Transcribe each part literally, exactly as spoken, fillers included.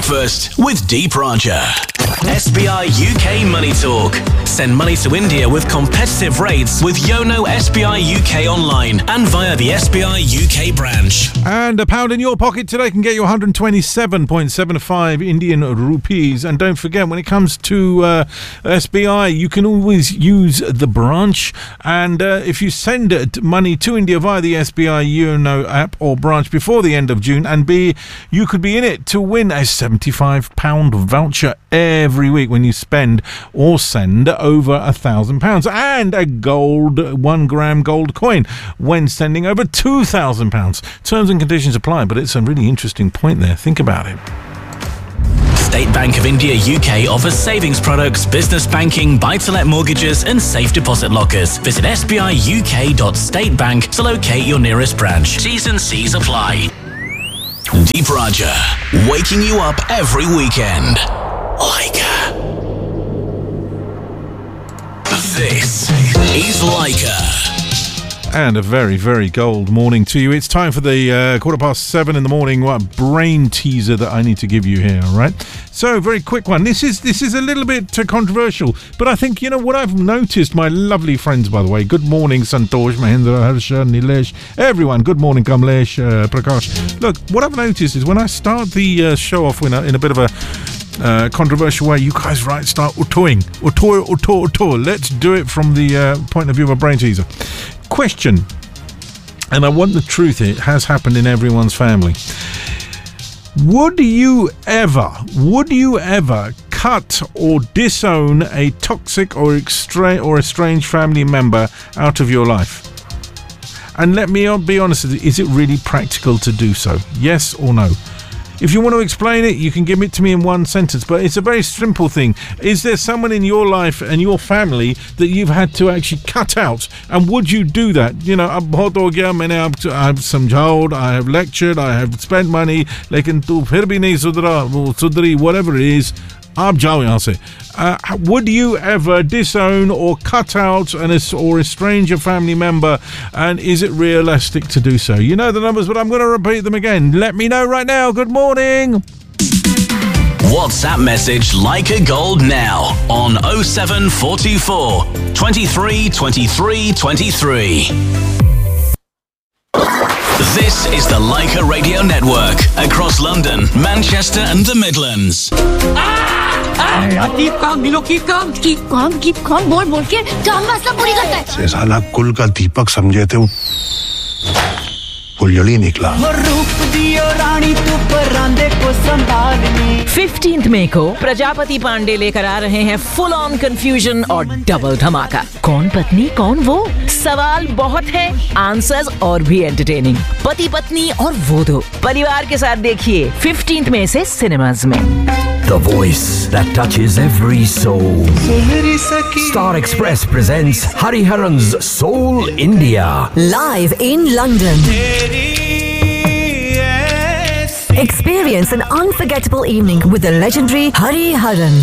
breakfast with Deep Raja. S B I U K Money Talk. Send money to India with competitive rates with Yono S B I U K online and via the S B I U K branch. And a pound in your pocket today can get you one hundred twenty-seven point seven five Indian rupees. And don't forget, when it comes to uh, S B I, you can always use the branch. And uh, if you send money to India via the S B I Yono app or branch before the end of June, and B, you could be in it to win a seventy-five pound voucher every week when you spend or send over a thousand pounds, and a gold one gram gold coin when sending over two thousand pounds. Terms and conditions apply, but it's a really interesting point there. Think about it. State Bank of India U K offers savings products, business banking, buy-to-let mortgages and safe deposit lockers. Visit sbiuk.statebank to locate your nearest branch. T's and C's apply. Deep Raja, waking you up every weekend. Leica. This is Leica. And a very, very gold morning to you. It's time for the uh, quarter past seven in the morning what brain teaser that I need to give you here, all right? So, very quick one. This is this is a little bit uh, controversial, but I think, you know, what I've noticed, my lovely friends, by the way, good morning, Santosh, Mahendra, Harsha, Nilesh, everyone, good morning, Kamlesh, uh, Prakash. Look, what I've noticed is when I start the uh, show off in a, in a bit of a Uh, controversial way, you guys right start utoing uto uto uto. Let's do it from the uh, point of view of a brain teaser. Question, and I want the truth. It has happened in everyone's family. Would you ever, would you ever cut or disown a toxic or extra or estranged family member out of your life? And let me be honest with you, is it really practical to do so? Yes or no? If you want to explain it, you can give it to me in one sentence, but it's a very simple thing. Is there someone in your life and your family that you've had to actually cut out? And would you do that? You know, ab bahut ho gaya, maine ab I have samjhaud, I have lectured, I have spent money, lekin tu phir bhi nahi sudra, sudri, whatever it is. Aap jao yahan se. Uh, would you ever disown or cut out an or estrange a family member, and is it realistic to do so? You know the numbers, but I'm going to repeat them again. Let me know right now. Good morning. WhatsApp message Leica Gold now on oh seven four two four, twenty-three, twenty-three, twenty-three. This is the Leica Radio Network across London, Manchester and the Midlands. Keep calm, Milo, keep calm. Keep calm, keep calm. बोल बोल के काम मसला पूरी करता है. से साला कुल का दीपक समझे थे वो फुलझड़ी निकला. फिफ्टींथ मई को प्रजापति पांडे लेकर आ रहे हैं फुल ऑन कंफ्यूजन और डबल धमाका. कौन पत्नी कौन वो? सवाल बहुत है, आंसर्स और भी एंटरटेनिंग. पति पत्नी और वो दो. परिवार के साथ देखिए फिफ्टींथ मई से सिनेमाज में. The voice that touches every soul. Star Express presents Hariharan's Soul India. Live in London. Experience an unforgettable evening with the legendary Hariharan.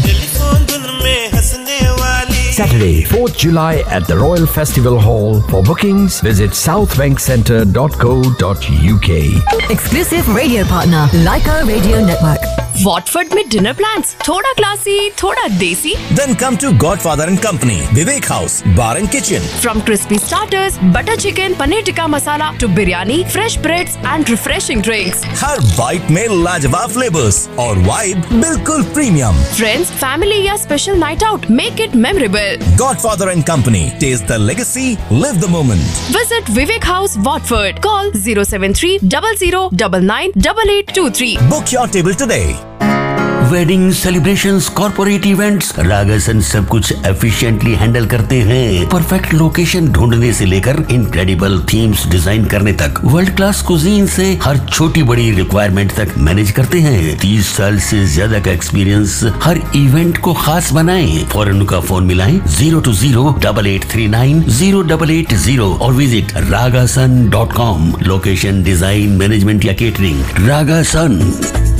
Saturday, fourth July at the Royal Festival Hall. For bookings, visit southbankcentre dot co dot uk. Exclusive radio partner, Leica Radio Network. Watford में dinner plans? थोड़ा classy, थोड़ा desi? Then come to Godfather and Company, Vivek House, Bar and Kitchen. From crispy starters, butter chicken, paneer tikka masala to biryani, fresh breads and refreshing drinks. Her bite में लाजवाब flavors और vibe बिल्कुल premium. Friends, family या special night out, make it memorable. Godfather and Company, taste the legacy, live the moment. Visit Vivek House, Watford. Call zero seven three zero zero nine nine eight eight two three. Book your table today. Wedding celebrations, corporate events, रागासन सब कुछ efficiently handle करते हैं. Perfect location ढूंढने से लेकर incredible themes design करने तक, world class cuisine से हर छोटी बड़ी रिक्वायरमेंट तक मैनेज करते हैं. तीस साल से ज्यादा का एक्सपीरियंस हर इवेंट को खास बनाएं. फौरन उनका फोन मिलाएं zero to zero double eight three nine zero double eight zero और visit रागासन dot com. Location, design, management या केटरिंग, रागासन.